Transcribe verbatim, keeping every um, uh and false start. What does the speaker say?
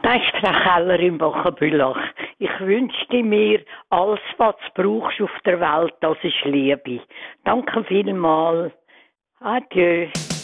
Sagst Frau Keller im Wochenbüllach, ich wünschte mir, alles, was du brauchst auf der Welt, das ist Liebe. Danke vielmals. Adieu.